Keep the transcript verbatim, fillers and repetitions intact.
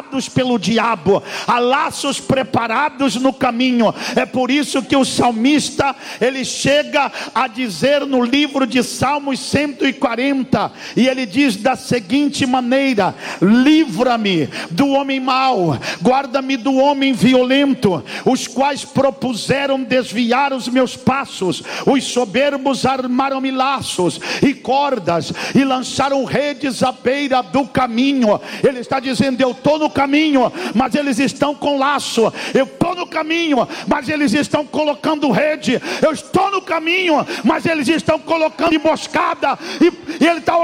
usados pelo diabo, há laços preparados no caminho. É por isso que o salmista, ele chega a dizer no livro de Salmos cento e quarenta, e ele diz da seguinte maneira: livra-me do homem mau, guarda-me do homem violento, os quais propuseram desviar os meus passos. Os soberbos armaram-me laços e cordas e lançaram redes à beira do caminho. Ele está dizendo: eu estou no caminho, mas eles estão com laço. Eu estou no caminho, mas eles estão colocando rede. Eu estou no caminho, mas eles estão colocando emboscada. E, e ele está